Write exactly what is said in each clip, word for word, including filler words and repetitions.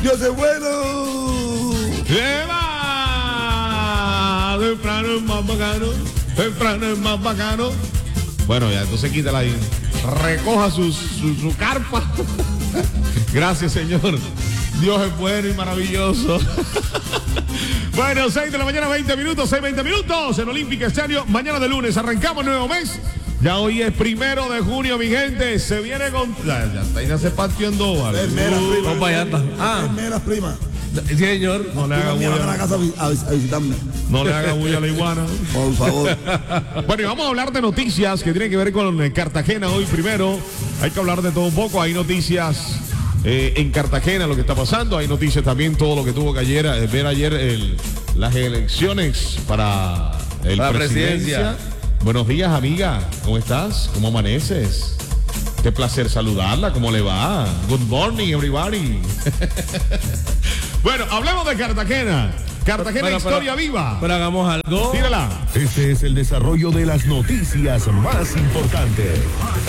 Dios es bueno. ¡Eva! Temprano es más bacano. Temprano es más bacano. Bueno, ya, entonces quítala ahí. Recoja su, su, su carpa. Gracias, Señor. Dios es bueno y maravilloso. Bueno, seis de la mañana, veinte minutos, seis, veinte minutos en Olímpica Estéreo. Mañana de lunes arrancamos nuevo mes. Ya hoy es primero de junio, mi gente. Se viene con. Ya, ya está, ya se partió en dos. ¿Vale? Es mera Uh, prima. compa, ya está. Ah, Es mera prima. sí, señor. No le haga Prima mía, van a la bulla. casa a, vi- a vis- a visitarme. No le haga bulla a la iguana. Por favor. Bueno, y vamos a hablar de noticias que tienen que ver con eh, Cartagena hoy primero. Hay que hablar de todo un poco. Hay noticias eh, en Cartagena, lo que está pasando. Hay noticias también, todo lo que tuvo que ayer, eh, ver ayer el, las elecciones para el La presidencia. presidencia. Buenos días, amiga. ¿Cómo estás? ¿Cómo amaneces? Qué placer saludarla. ¿Cómo le va? Good morning, everybody. Bueno, hablemos de Cartagena. Cartagena, Pero, pero, historia viva. Pero hagamos algo. Tírala. Este es el desarrollo de las noticias más importantes.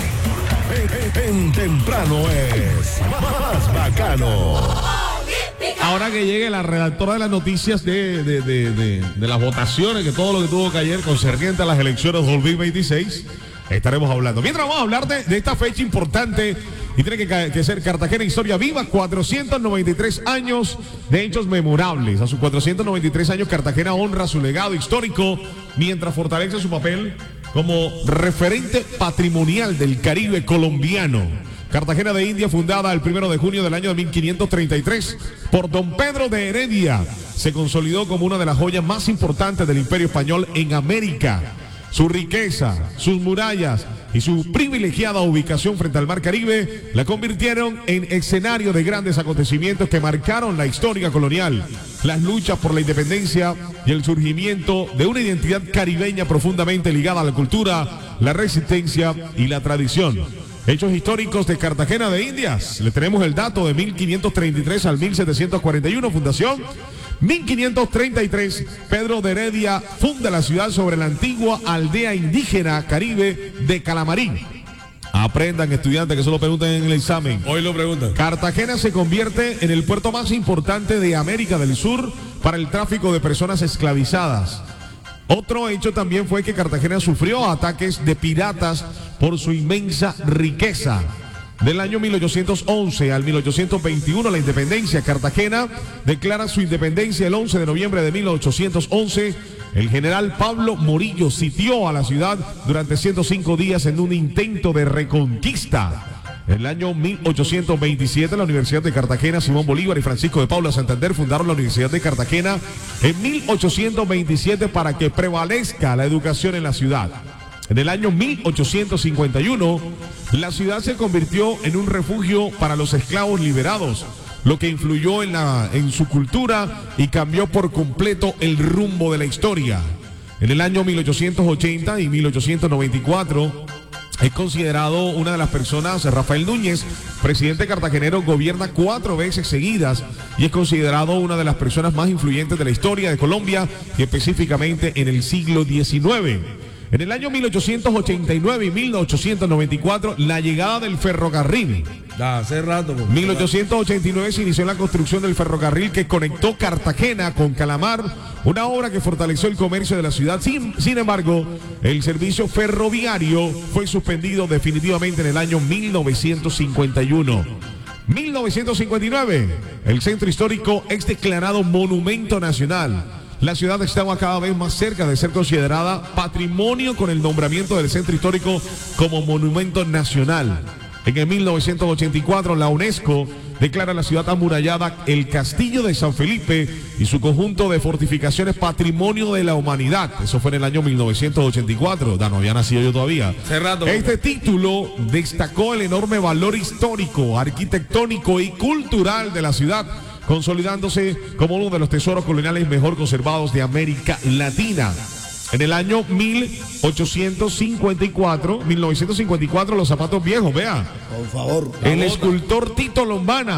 En, en- en temprano es más bacano. Ahora que llegue la redactora de las noticias de, de, de, de, de las votaciones, que todo lo que tuvo que ayer concerniente a las elecciones dos mil veintiséis, estaremos hablando. Mientras vamos a hablar de, de esta fecha importante y tiene que, ca- que ser Cartagena Historia Viva, cuatrocientos noventa y tres años de hechos memorables. A sus cuatrocientos noventa y tres años, Cartagena honra su legado histórico mientras fortalece su papel como referente patrimonial del Caribe colombiano. Cartagena de India, fundada el primero de junio del año de mil quinientos treinta y tres por don Pedro de Heredia, se consolidó como una de las joyas más importantes del Imperio Español en América. Su riqueza, sus murallas y su privilegiada ubicación frente al Mar Caribe la convirtieron en escenario de grandes acontecimientos que marcaron la historia colonial, las luchas por la independencia y el surgimiento de una identidad caribeña profundamente ligada a la cultura, la resistencia y la tradición. Hechos históricos de Cartagena de Indias. Le tenemos el dato de mil quinientos treinta y tres al mil setecientos cuarenta y uno, fundación. mil quinientos treinta y tres, Pedro de Heredia funda la ciudad sobre la antigua aldea indígena caribe de Calamarín. Aprendan, estudiantes, que solo pregunten en el examen. Hoy lo preguntan. Cartagena se convierte en el puerto más importante de América del Sur para el tráfico de personas esclavizadas. Otro hecho también fue que Cartagena sufrió ataques de piratas por su inmensa riqueza. Del año mil ochocientos once al mil ochocientos veintiuno, la independencia. Cartagena declara su independencia el once de noviembre de mil ochocientos once. El general Pablo Morillo sitió a la ciudad durante ciento cinco días en un intento de reconquista. En el año mil ochocientos veintisiete, la Universidad de Cartagena, Simón Bolívar y Francisco de Paula Santander fundaron la Universidad de Cartagena en mil ochocientos veintisiete para que prevalezca la educación en la ciudad. En el año mil ochocientos cincuenta y uno, la ciudad se convirtió en un refugio para los esclavos liberados, lo que influyó en, la, en su cultura y cambió por completo el rumbo de la historia. En el año mil ochocientos ochenta y mil ochocientos noventa y cuatro, es considerado una de las personas, Rafael Núñez, presidente cartagenero, gobierna cuatro veces seguidas y es considerado una de las personas más influyentes de la historia de Colombia y específicamente en el siglo diecinueve. En el año mil ochocientos ochenta y nueve y mil ochocientos noventa y cuatro, la llegada del ferrocarril. Da, hace rato. pues. mil ochocientos ochenta y nueve se inició la construcción del ferrocarril que conectó Cartagena con Calamar, una obra que fortaleció el comercio de la ciudad. Sin, sin embargo, el servicio ferroviario fue suspendido definitivamente en el año mil novecientos cincuenta y uno. mil novecientos cincuenta y nueve, el centro histórico es declarado monumento nacional. La ciudad estaba cada vez más cerca de ser considerada patrimonio con el nombramiento del centro histórico como monumento nacional. En el mil novecientos ochenta y cuatro, la UNESCO declara la ciudad amurallada el Castillo de San Felipe y su conjunto de fortificaciones patrimonio de la humanidad. Eso fue en el año mil novecientos ochenta y cuatro. Da, no había nacido yo todavía. Hace rato. Este título destacó el enorme valor histórico, arquitectónico y cultural de la ciudad, consolidándose como uno de los tesoros coloniales mejor conservados de América Latina. En el año mil ochocientos cincuenta y cuatro, mil novecientos cincuenta y cuatro, los zapatos viejos, vea. Por favor. El escultor Tito Lombana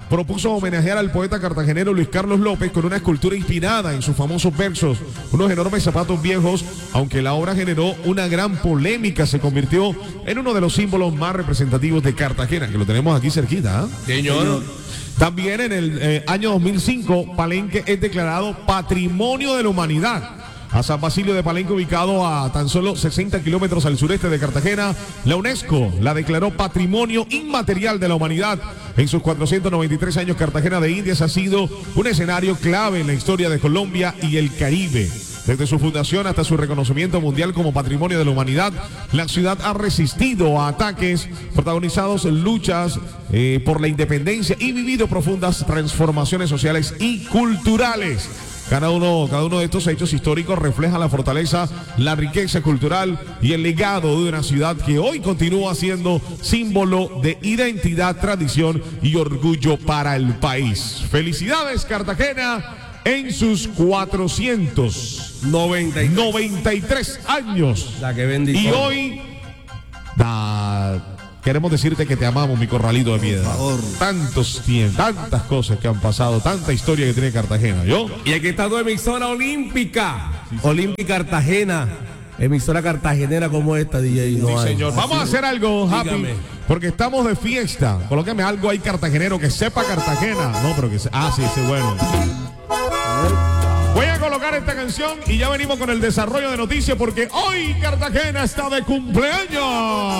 propuso homenajear al poeta cartagenero Luis Carlos López con una escultura inspirada en sus famosos versos, unos enormes zapatos viejos. Aunque la obra generó una gran polémica, se convirtió en uno de los símbolos más representativos de Cartagena, que lo tenemos aquí cerquita. ¿eh? Señor. También en el eh, año dos mil cinco, Palenque es declarado Patrimonio de la Humanidad. A San Basilio de Palenque, ubicado a tan solo sesenta kilómetros al sureste de Cartagena, la UNESCO la declaró Patrimonio Inmaterial de la Humanidad. En sus cuatrocientos noventa y tres años, Cartagena de Indias ha sido un escenario clave en la historia de Colombia y el Caribe. Desde su fundación hasta su reconocimiento mundial como Patrimonio de la Humanidad, la ciudad ha resistido a ataques, protagonizado en luchas eh, por la independencia y vivido profundas transformaciones sociales y culturales. Cada uno, cada uno de estos hechos históricos refleja la fortaleza, la riqueza cultural y el legado de una ciudad que hoy continúa siendo símbolo de identidad, tradición y orgullo para el país. Felicidades, Cartagena, en sus cuatrocientos noventa y tres años. La que bendición. Y hoy da, queremos decirte que te amamos, mi corralito de piedra. Por favor. Tantos tiempos, tantas cosas que han pasado, tanta historia que tiene Cartagena. ¿Yo? Y aquí está tu emisora olímpica. Olímpica Cartagena. Emisora cartagenera como esta, D J. No Sí, hay. señor. Vamos a hacer algo, Happy. Dígame. Porque estamos de fiesta. Colóqueme algo ahí cartagenero que sepa Cartagena. No, pero que se... Ah, sí, sí, bueno. Voy a colocar esta canción y ya venimos con el desarrollo de noticias porque hoy Cartagena está de cumpleaños.